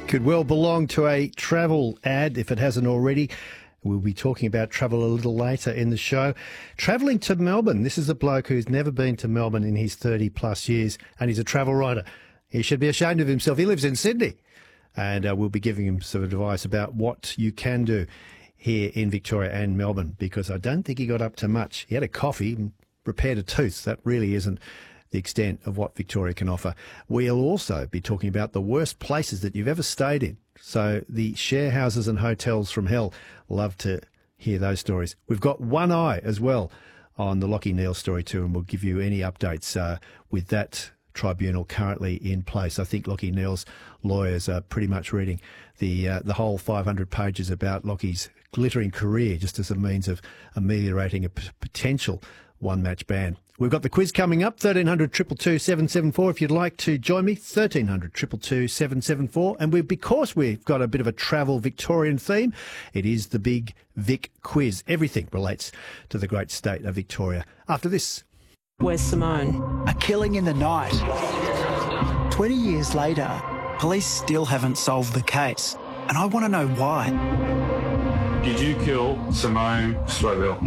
Could well belong to a travel ad if it hasn't already. We'll be talking about travel a little later in the show. Travelling to Melbourne. This is a bloke who's never been to Melbourne in his 30 plus years, and he's a travel writer. He should be ashamed of himself. He lives in Sydney, and we'll be giving him some advice about what you can do here in Victoria and Melbourne, because I don't think he got up to much. He had a coffee and repaired a tooth. That really isn't the extent of what Victoria can offer. We'll also be talking about the worst places that you've ever stayed in. So the share houses and hotels from hell. Love to hear those stories. We've got One Eye as well on the Lachie Neale story too, and we'll give you any updates with that tribunal currently in place. I think Lachie Neale's lawyers are pretty much reading the whole 500 pages about Lachie's glittering career just as a means of ameliorating a potential one-match ban. We've got the quiz coming up, 1300 222 774 if you'd like to join me, 1300 222 774. And because we've got a bit of a travel Victorian theme, it is the Big Vic quiz. Everything relates to the great state of Victoria. After this. Where's Simone? A killing in the night. 20 years later, police still haven't solved the case. And I want to know why. Did you kill Simone Strobel?